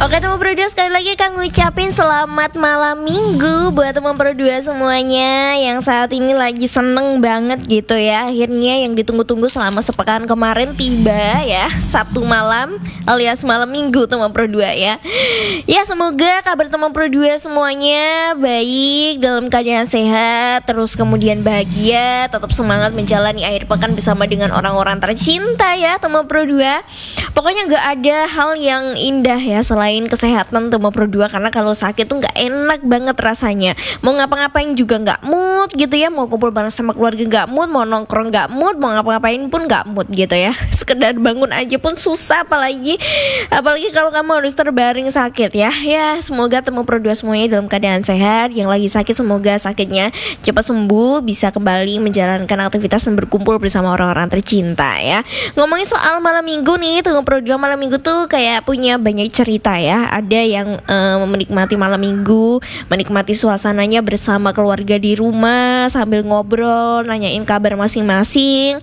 Oke teman berdua, sekali lagi Kang ngucapin selamat malam minggu buat teman berdua semuanya yang saat ini lagi seneng banget gitu ya. Akhirnya yang ditunggu-tunggu selama sepekan kemarin tiba ya, Sabtu malam alias malam minggu teman berdua ya. Ya semoga kabar teman berdua semuanya baik, dalam keadaan sehat, terus kemudian bahagia, tetap semangat menjalani akhir pekan bersama dengan orang-orang tercinta ya teman berdua. Pokoknya gak ada hal yang indah ya selain kesehatan teman berdua, karena kalau sakit tuh gak enak banget rasanya. Mau ngapa-ngapain juga gak mood gitu ya. Mau kumpul bareng sama keluarga gak mood, mau nongkrong gak mood, mau ngapa-ngapain pun gak mood gitu ya. Sekedar bangun aja pun susah, apalagi kalau kamu harus terbaring sakit ya. Ya semoga teman berdua semuanya dalam keadaan sehat. Yang lagi sakit semoga sakitnya cepat sembuh, bisa kembali menjalankan aktivitas dan berkumpul bersama orang-orang tercinta ya. Ngomongin soal malam minggu nih, teman berdua, malam minggu tuh kayak punya banyak cerita ya. Ada yang menikmati malam minggu, menikmati suasananya bersama keluarga di rumah sambil ngobrol, nanyain kabar masing-masing.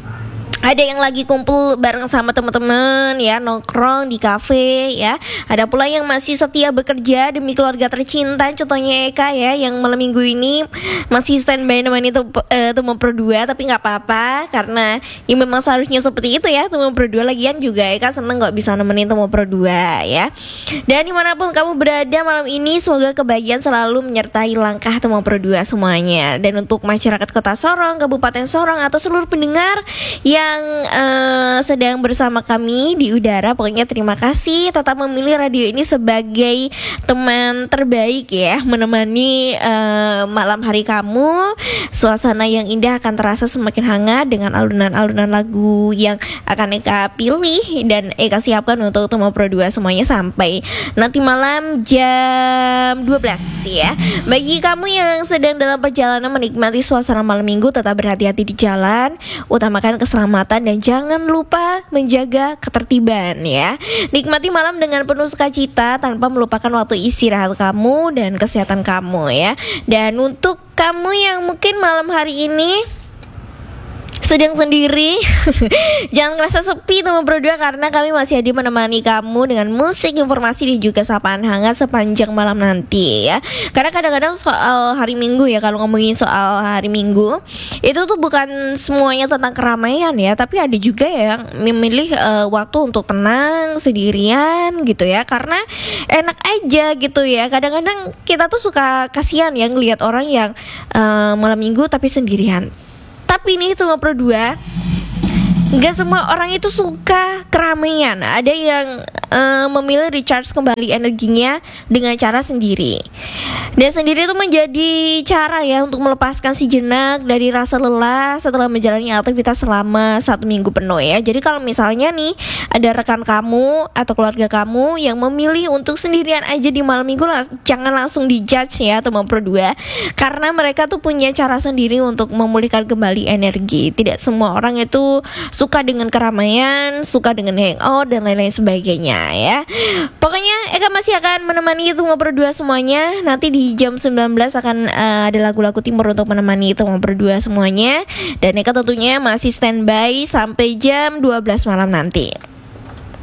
Ada yang lagi kumpul bareng sama teman-teman ya, nongkrong di kafe ya. Ada pula yang masih setia bekerja demi keluarga tercinta. Contohnya Eka ya, yang malam minggu ini masih standby nemenin teman berdua. Tapi gak apa-apa, karena ya memang seharusnya seperti itu ya teman berdua. Lagian juga Eka seneng gak bisa nemenin teman berdua ya. Dan dimanapun kamu berada malam ini, semoga kebahagiaan selalu menyertai langkah teman berdua semuanya. Dan untuk masyarakat Kota Sorong, Kabupaten Sorong, atau seluruh pendengar yang sedang bersama kami di udara, pokoknya terima kasih tetap memilih radio ini sebagai teman terbaik ya, menemani malam hari kamu. Suasana yang indah akan terasa semakin hangat dengan alunan-alunan lagu yang akan Eka pilih dan Eka siapkan untuk teman berdua semuanya sampai nanti malam jam 12 ya. Bagi kamu yang sedang dalam perjalanan menikmati suasana malam minggu, tetap berhati-hati di jalan, utamakan keselamatan dan jangan lupa menjaga ketertiban ya. Nikmati malam dengan penuh sukacita tanpa melupakan waktu istirahat kamu dan kesehatan kamu ya. Dan untuk kamu yang mungkin malam hari ini sedang sendiri, jangan ngerasa sepi teman berdua, karena kami masih hadir menemani kamu dengan musik, informasi, dan juga sapaan hangat sepanjang malam nanti ya. Karena kadang-kadang soal hari Minggu ya, kalau ngomongin soal hari Minggu itu tuh bukan semuanya tentang keramaian ya, tapi ada juga yang memilih waktu untuk tenang sendirian gitu ya, karena enak aja gitu ya. Kadang-kadang kita tuh suka kasihan ya ngelihat orang yang malam Minggu tapi sendirian. Tapi nih teman berdua, gak semua orang itu suka keramaian. Ada yang memilih recharge kembali energinya dengan cara sendiri. Dan sendiri itu menjadi cara ya untuk melepaskan sejenak dari rasa lelah setelah menjalani aktivitas selama 1 minggu penuh ya. Jadi kalau misalnya nih ada rekan kamu atau keluarga kamu yang memilih untuk sendirian aja di malam minggu, jangan langsung dijudge ya teman berdua, karena mereka tuh punya cara sendiri untuk memulihkan kembali energi. Tidak semua orang itu suka dengan keramaian, suka dengan hangout dan lain-lain sebagainya ya. Pokoknya Eka masih akan menemani teman berdua semuanya. Nanti di jam 19 akan ada lagu-lagu timur untuk menemani teman berdua semuanya. Dan Eka tentunya masih standby sampai jam 12 malam nanti.